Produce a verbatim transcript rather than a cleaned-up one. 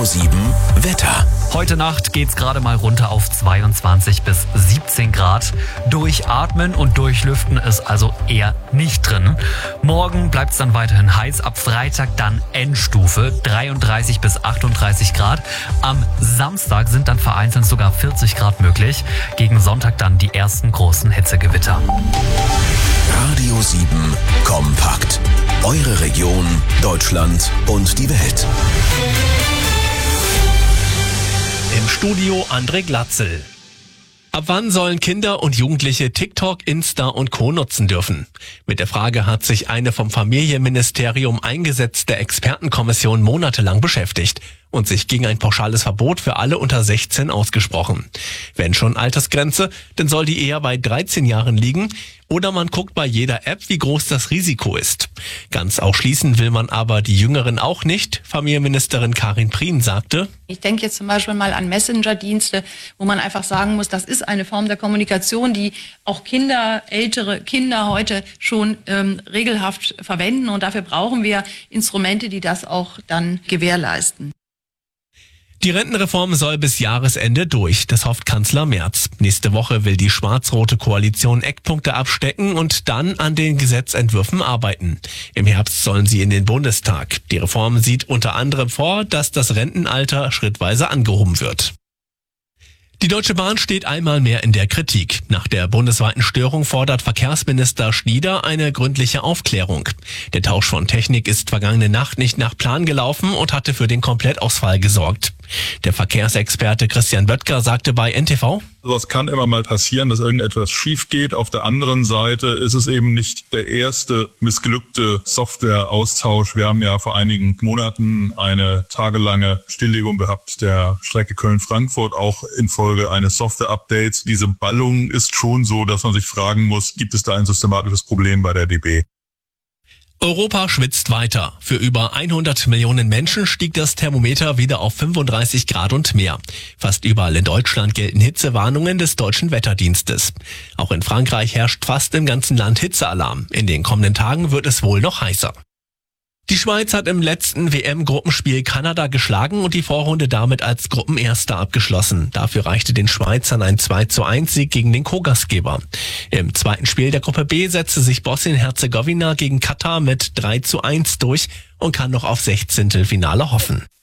sieben Wetter. Heute Nacht geht's gerade mal runter auf zweiundzwanzig bis siebzehn Grad. Durchatmen und durchlüften ist also eher nicht drin. Morgen bleibt's dann weiterhin heiß. Ab Freitag dann Endstufe, dreiunddreißig bis achtunddreißig Grad. Am Samstag sind dann vereinzelt sogar vierzig Grad möglich. Gegen Sonntag dann die ersten großen Hitzegewitter. Radio sieben Kompakt. Eure Region, Deutschland und die Welt. Im Studio André Glatzel. Ab wann sollen Kinder und Jugendliche TikTok, Insta und Co. nutzen dürfen? Mit der Frage hat sich eine vom Familienministerium eingesetzte Expertenkommission monatelang beschäftigt und sich gegen ein pauschales Verbot für alle unter sechzehn ausgesprochen. Wenn schon Altersgrenze, dann soll die eher bei dreizehn Jahren liegen oder man guckt bei jeder App, wie groß das Risiko ist. Ganz ausschließen will man aber die Jüngeren auch nicht. Familienministerin Karin Prien sagte: Ich denke jetzt zum Beispiel mal an Messenger-Dienste, wo man einfach sagen muss, das ist eine Form der Kommunikation, die auch Kinder, ältere Kinder heute schon ähm, regelhaft verwenden. Und dafür brauchen wir Instrumente, die das auch dann gewährleisten. Die Rentenreform soll bis Jahresende durch, das hofft Kanzler Merz. Nächste Woche will die schwarz-rote Koalition Eckpunkte abstecken und dann an den Gesetzentwürfen arbeiten. Im Herbst sollen sie in den Bundestag. Die Reform sieht unter anderem vor, dass das Rentenalter schrittweise angehoben wird. Die Deutsche Bahn steht einmal mehr in der Kritik. Nach der bundesweiten Störung fordert Verkehrsminister Schnieder eine gründliche Aufklärung. Der Tausch von Technik ist vergangene Nacht nicht nach Plan gelaufen und hatte für den Komplettausfall gesorgt. Der Verkehrsexperte Christian Böttger sagte bei N T V: Sowas kann immer mal passieren, dass irgendetwas schief geht. Auf der anderen Seite ist es eben nicht der erste missglückte Softwareaustausch. Wir haben ja vor einigen Monaten eine tagelange Stilllegung gehabt der Strecke Köln-Frankfurt, auch infolge eines Software-Updates. Diese Ballung ist schon so, dass man sich fragen muss, gibt es da ein systematisches Problem bei der D B? Europa schwitzt weiter. Für über hundert Millionen Menschen stieg das Thermometer wieder auf fünfunddreißig Grad und mehr. Fast überall in Deutschland gelten Hitzewarnungen des deutschen Wetterdienstes. Auch in Frankreich herrscht fast im ganzen Land Hitzealarm. In den kommenden Tagen wird es wohl noch heißer. Die Schweiz hat im letzten W M-Gruppenspiel Kanada geschlagen und die Vorrunde damit als Gruppenerster abgeschlossen. Dafür reichte den Schweizern ein zwei zu eins Sieg gegen den Co-Gastgeber. Im zweiten Spiel der Gruppe B setzte sich Bosnien-Herzegowina gegen Katar mit drei zu eins durch und kann noch auf Sechzehntelfinale hoffen.